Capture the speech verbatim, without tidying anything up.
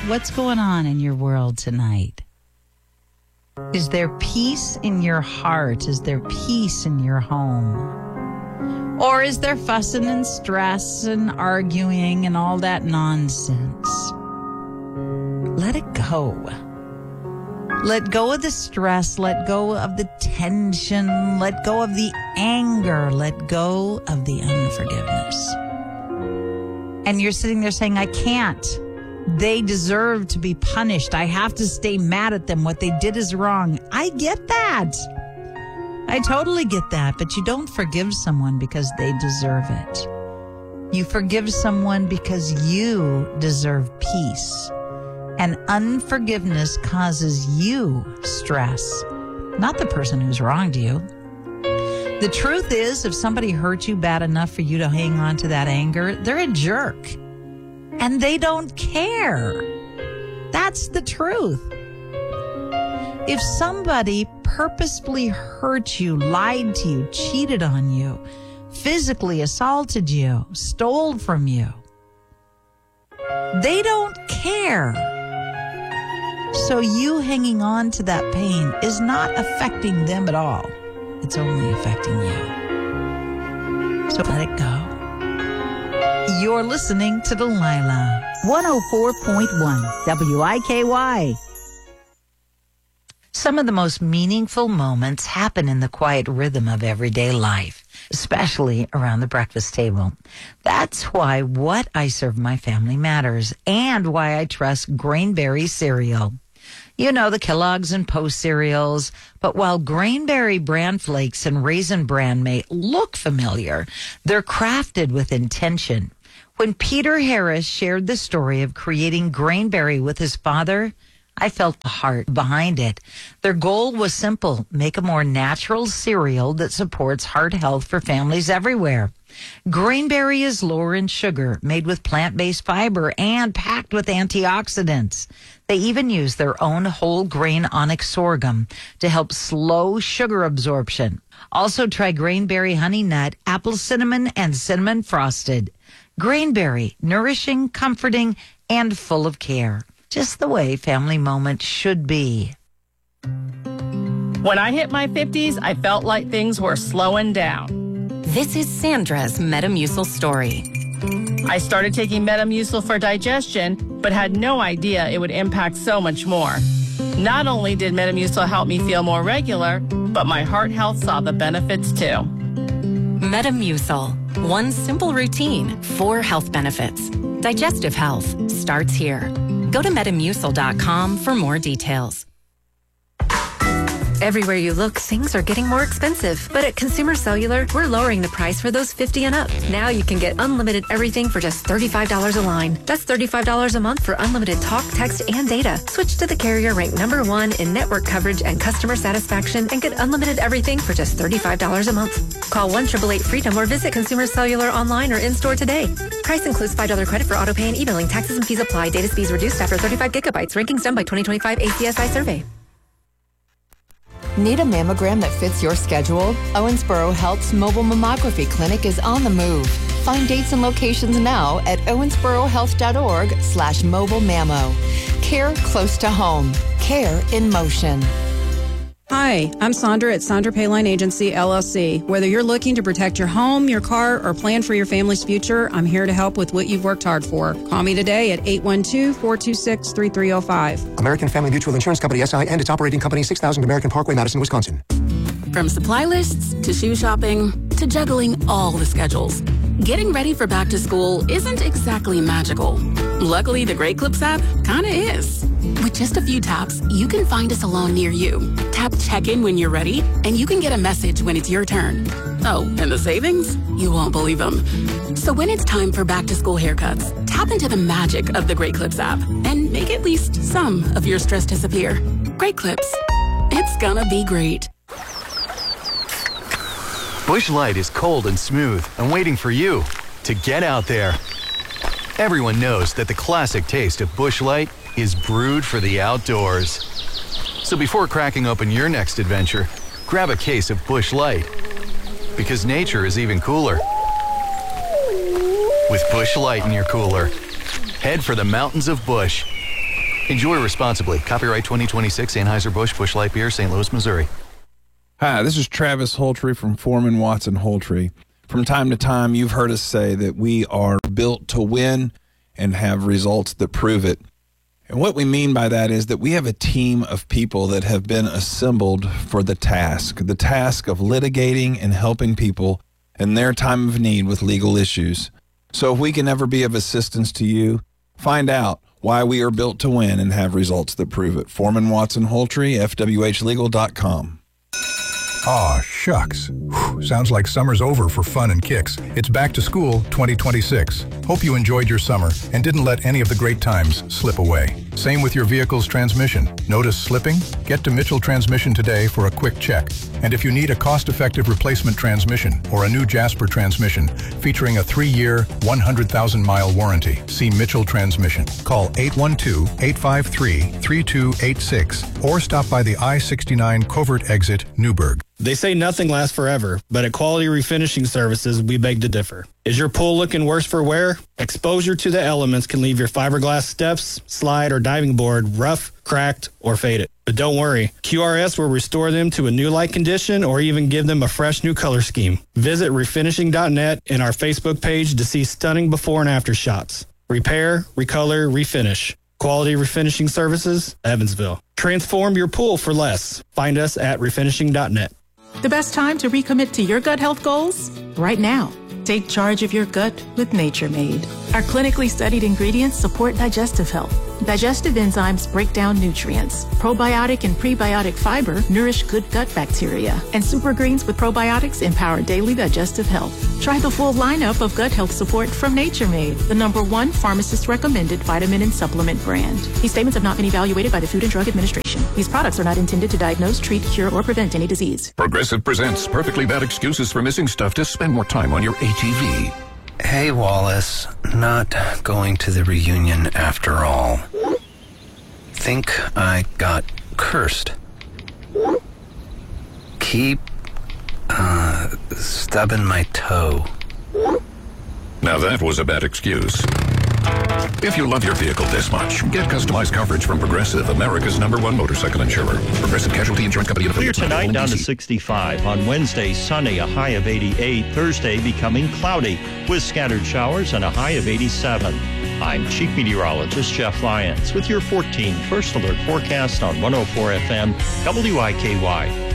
What's going on in your world tonight? Is there peace in your heart? Is there peace in your home? Or is there fussing and stress and arguing and all that nonsense? Let it go. Let go of the stress. Let go of the tension. Let go of the anger. Let go of the unforgiveness. And you're sitting there saying, I can't. They deserve to be punished. I have to stay mad at them. What they did is wrong. I get that. I totally get that. But you don't forgive someone because they deserve it. You forgive someone because you deserve peace. And unforgiveness causes you stress, not the person who's wronged you. The truth is, if somebody hurt you bad enough for you to hang on to that anger, they're a jerk. And they don't care. That's the truth. If somebody purposefully hurt you, lied to you, cheated on you, physically assaulted you, stole from you, they don't care. So you hanging on to that pain is not affecting them at all. It's only affecting you. So let it go. You're listening to Delilah. one oh four point one W I K Y. Some of the most meaningful moments happen in the quiet rhythm of everyday life, especially around the breakfast table. That's why what I serve my family matters, and why I trust Grainberry cereal. You know, the Kellogg's and Post cereals, but while Grainberry Bran Flakes and Raisin Bran may look familiar, they're crafted with intention. When Peter Harris shared the story of creating Grainberry with his father, I felt the heart behind it. Their goal was simple: make a more natural cereal that supports heart health for families everywhere. Grainberry is lower in sugar, made with plant-based fiber, and packed with antioxidants. They even use their own whole grain onyx sorghum to help slow sugar absorption. Also try Grainberry Honey Nut, Apple Cinnamon, and Cinnamon Frosted. Grainberry, nourishing, comforting, and full of care. Just the way family moments should be. When I hit my fifties, I felt like things were slowing down. This is Sandra's Metamucil story. I started taking Metamucil for digestion, but had no idea it would impact so much more. Not only did Metamucil help me feel more regular, but my heart health saw the benefits too. Metamucil. One simple routine, four health benefits. Digestive health starts here. Go to Metamucil dot com for more details. Everywhere you look, things are getting more expensive. But at Consumer Cellular, we're lowering the price for those fifty and up. Now you can get unlimited everything for just thirty-five dollars a line. That's thirty-five dollars a month for unlimited talk, text, and data. Switch to the carrier ranked number one in network coverage and customer satisfaction and get unlimited everything for just thirty-five dollars a month. Call one eight eight eight freedom or visit Consumer Cellular online or in-store today. Price includes five dollars credit for auto pay and e-billing. Taxes and fees apply. Data speeds reduced after thirty-five gigabytes. Rankings done by twenty twenty-five A C S I survey. Need a mammogram that fits your schedule? Owensboro Health's mobile mammography clinic is on the move. Find dates and locations now at owensborohealth.org slash mobile mammo. Care close to home. Care in motion. Hi, I'm Sandra at Sandra Payline Agency, L L C. Whether you're looking to protect your home, your car, or plan for your family's future, I'm here to help with what you've worked hard for. Call me today at eight one two, four two six, three three zero five. American Family Mutual Insurance Company, S I, and its operating company, six thousand American Parkway, Madison, Wisconsin. From supply lists to shoe shopping to juggling all the schedules, getting ready for back to school isn't exactly magical. Luckily, the Great Clips app kinda is. With just a few taps, you can find a salon near you. Tap check-in when you're ready, and you can get a message when it's your turn. Oh, and the savings? You won't believe them. So when it's time for back-to-school haircuts, tap into the magic of the Great Clips app and make at least some of your stress disappear. Great Clips. It's gonna be great. Busch Light is cold and smooth and waiting for you to get out there. Everyone knows that the classic taste of Busch Light is brewed for the outdoors. So before cracking open your next adventure, grab a case of Busch Light. Because nature is even cooler with Busch Light in your cooler. Head for the mountains of Busch Enjoy responsibly. Copyright twenty twenty-six Anheuser-Busch Busch Light Beer, Saint Louis, Missouri. Hi, this is Travis Holtree from Foreman Watson Holtree. From time to time, you've heard us say that we are built to win and have results that prove it. And what we mean by that is that we have a team of people that have been assembled for the task, the task of litigating and helping people in their time of need with legal issues. So if we can ever be of assistance to you, find out why we are built to win and have results that prove it. Foreman Watson Holtree, F W H legal dot com. Aw, shucks. Whew, sounds like summer's over for fun and kicks. It's back to school twenty twenty-six. Hope you enjoyed your summer and didn't let any of the great times slip away. Same with your vehicle's transmission. Notice slipping? Get to Mitchell Transmission today for a quick check. And if you need a cost-effective replacement transmission or a new Jasper transmission featuring a three-year, one hundred thousand mile warranty, see Mitchell Transmission. Call eight one two, eight five three, three two eight six or stop by the I sixty-nine Covert Exit, Newburgh. They say nothing lasts forever, but at Quality Refinishing Services, we beg to differ. Is your pool looking worse for wear? Exposure to the elements can leave your fiberglass steps, slide, or diving board rough, cracked, or faded. But don't worry, Q R S will restore them to a new like condition or even give them a fresh new color scheme. Visit refinishing dot net and our Facebook page to see stunning before and after shots. Repair, recolor, refinish. Quality Refinishing Services, Evansville. Transform your pool for less. Find us at refinishing dot net. The best time to recommit to your gut health goals? Right now. Take charge of your gut with Nature Made. Our clinically studied ingredients support digestive health. Digestive enzymes break down nutrients. Probiotic and prebiotic fiber nourish good gut bacteria. And super greens with probiotics empower daily digestive health. Try the full lineup of gut health support from Nature Made, the number one pharmacist-recommended vitamin and supplement brand. These statements have not been evaluated by the Food and Drug Administration. These products are not intended to diagnose, treat, cure, or prevent any disease. Progressive presents Perfectly Bad Excuses for Missing Stuff to Spend More Time on Your A T V. Hey, Wallace. Not going to the reunion after all. Think I got cursed. Keep, uh, stubbing my toe. Now that was a bad excuse. If you love your vehicle this much, get customized coverage from Progressive, America's number one motorcycle insurer. Progressive Casualty Insurance Company. Clear tonight, down to sixty-five. On Wednesday, sunny, a high of eighty-eight. Thursday, becoming cloudy with scattered showers and a high of eighty-seven. I'm Chief Meteorologist Jeff Lyons with your fourteen First Alert forecast on one oh four F M W I K Y.